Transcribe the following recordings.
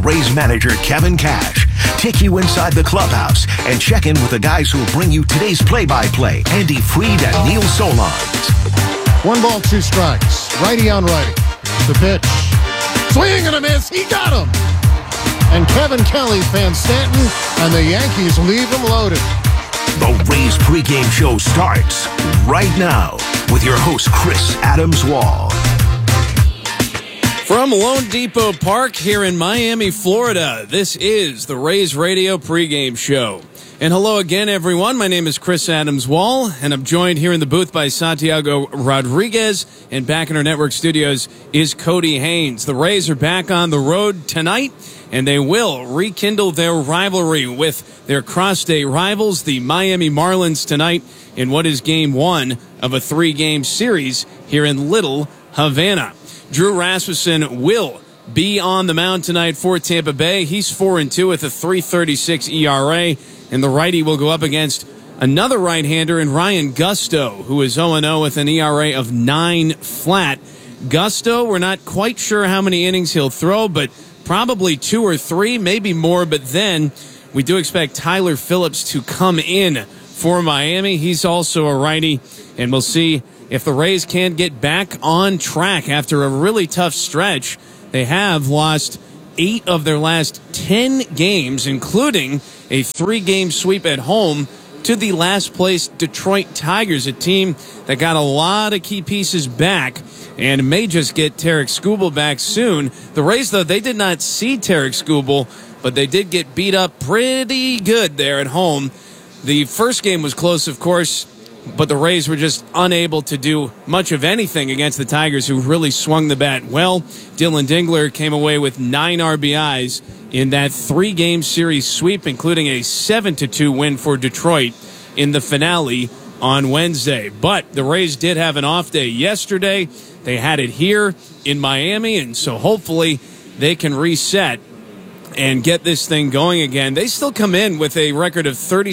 Rays manager Kevin Cash, take you inside the clubhouse, and check in with the guys who will bring you today's play-by-play, Andy Freed and Neil Solondz. 1-2 strikes. Righty on righty. Here's the pitch. Swing and a miss. He got him. And Kevin Kelly, Van Stanton, and the Yankees leave him loaded. The Rays pregame show starts right now with your host, Chris Adams-Wall. From Lone Depot Park here in Miami, Florida, this is the Rays Radio pregame show. And hello again, everyone. My name is Chris Adams-Wall, and I'm joined here in the booth by Santiago Rodriguez. And back in our network studios is Cody Haynes. The Rays are back on the road tonight, and they will rekindle their rivalry with their cross-state rivals, the Miami Marlins, tonight in what is Game 1 of a 3-game series here in Little Havana. Drew Rasmussen will be on the mound tonight for Tampa Bay. He's 4-2 with a 3.36 ERA, and the righty will go up against another right-hander in Ryan Gusto, who is 0-0 with an ERA of 9 flat. Gusto, we're not quite sure how many innings he'll throw, but probably 2 or 3, maybe more. But then we do expect Tyler Phillips to come in for Miami. He's also a righty, and we'll see if the Rays can get back on track after a really tough stretch. They have lost 8 of their last 10 games, including a 3-game sweep at home to the last place Detroit Tigers, a team that got a lot of key pieces back and may just get Tarik Skubal back soon. The Rays, though, they did not see Tarik Skubal, but they did get beat up pretty good there at home. The first game was close, of course, but the Rays were just unable to do much of anything against the Tigers, who really swung the bat well. Dylan Dingler came away with 9 RBIs in that 3-game series sweep, including a 7-2 win for Detroit in the finale on Wednesday. But the Rays did have an off day yesterday. They had it here in Miami, and so hopefully they can reset and get this thing going again. They still come in with a record of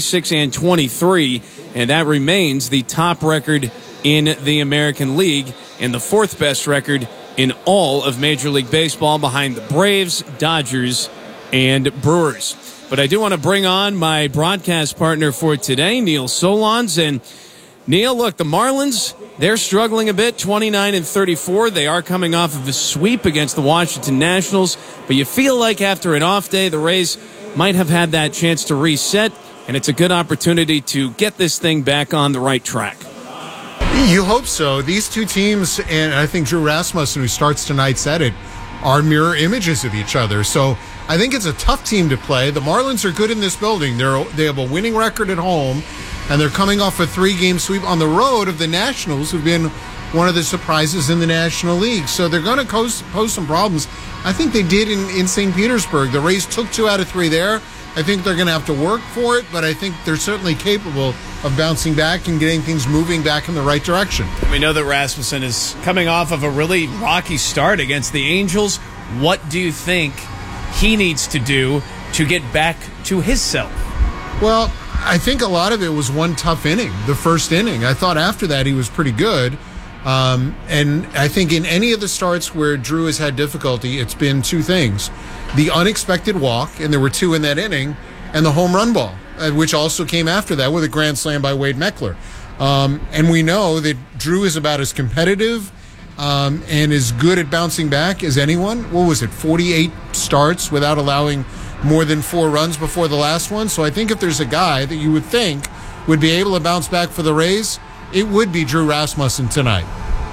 36-23, and that remains the top record in the American League and the 4th best record in all of Major League Baseball, behind the Braves, Dodgers, and Brewers. But I do want to bring on my broadcast partner for today, Neil Solondz. And Neil, look, the Marlins, they're struggling a bit, 29-34. They are coming off of a sweep against the Washington Nationals. But you feel like after an off day, the Rays might have had that chance to reset, and it's a good opportunity to get this thing back on the right track. You hope so. These two teams, and I think Drew Rasmussen, who starts tonight, said it, are mirror images of each other. So I think it's a tough team to play. The Marlins are good in this building. They have a winning record at home, and they're coming off a 3-game sweep on the road of the Nationals, who've been one of the surprises in the National League. So they're going to pose some problems. I think they did in St. Petersburg. The Rays took 2 out of 3 there. I think they're going to have to work for it, but I think they're certainly capable of bouncing back and getting things moving back in the right direction. We know that Rasmussen is coming off of a really rocky start against the Angels. What do you think he needs to do to get back to his self? Well, I think a lot of it was one tough inning, the first inning. I thought after that he was pretty good. And I think in any of the starts where Drew has had difficulty, it's been 2 things. The unexpected walk, and there were 2 in that inning, and the home run ball, which also came after that with a grand slam by Wade Meckler. And we know that Drew is about as competitive and as good at bouncing back as anyone. What was it, 48 starts without allowing more than 4 runs before the last one? So I think if there's a guy that you would think would be able to bounce back for the Rays, it would be Drew Rasmussen tonight.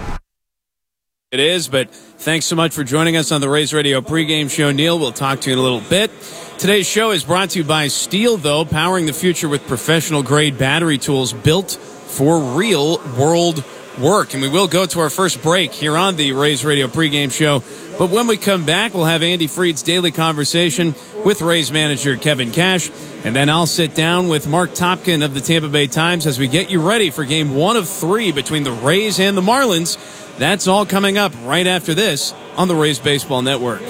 It is, but thanks so much for joining us on the Rays Radio pregame show, Neil. We'll talk to you in a little bit. Today's show is brought to you by Steel, though, powering the future with professional-grade battery tools built for real-world work. And we will go to our first break here on the Rays Radio pregame show. But when we come back, we'll have Andy Freed's daily conversation with Rays manager Kevin Cash. And then I'll sit down with Mark Topkin of the Tampa Bay Times as we get you ready for Game 1 of 3 between the Rays and the Marlins. That's all coming up right after this on the Rays Baseball Network.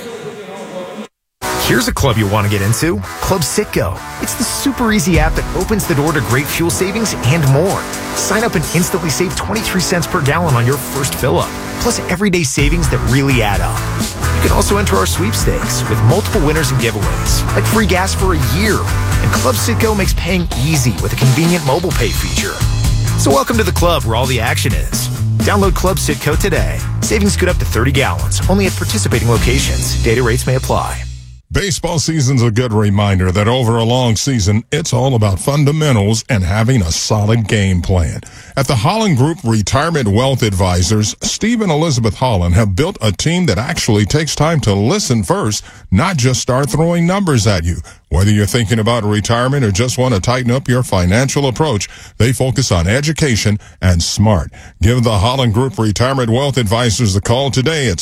Here's a club you'll want to get into, Club Citgo. It's the super easy app that opens the door to great fuel savings and more. Sign up and instantly save 23 cents per gallon on your first fill-up, plus everyday savings that really add up. You can also enter our sweepstakes with multiple winners and giveaways, like free gas for a year. And Club Citgo makes paying easy with a convenient mobile pay feature. So welcome to the club where all the action is. Download Club Citgo today. Savings good up to 30 gallons, only at participating locations. Data rates may apply. Baseball season's a good reminder that over a long season, it's all about fundamentals and having a solid game plan. At the Holland Group Retirement Wealth Advisors, Steve and Elizabeth Holland have built a team that actually takes time to listen first, not just start throwing numbers at you. Whether you're thinking about retirement or just want to tighten up your financial approach, they focus on education and smart. Give the Holland Group Retirement Wealth Advisors a call today at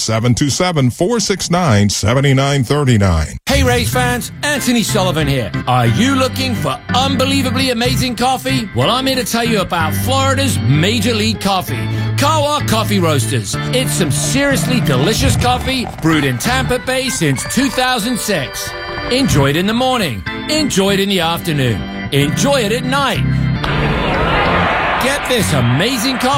727-469-7939. Hey Rays fans, Anthony Sullivan here. Are you looking for unbelievably amazing coffee? Well, I'm here to tell you about Florida's Major League Coffee, Kawa Coffee Roasters. It's some seriously delicious coffee brewed in Tampa Bay since 2006. Enjoy it in the morning. Enjoy it in the afternoon. Enjoy it at night. Get this amazing coffee